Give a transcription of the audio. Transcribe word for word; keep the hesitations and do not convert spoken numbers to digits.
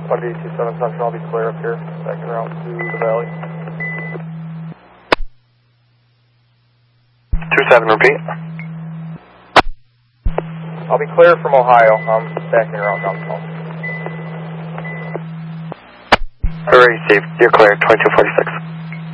one D two seven Central, I'll be clear up here, second route to the valley. two seven, repeat. I'll be clear from Ohio, I'm backing around down south. Alright, Steve, you're clear, twenty-two forty-six.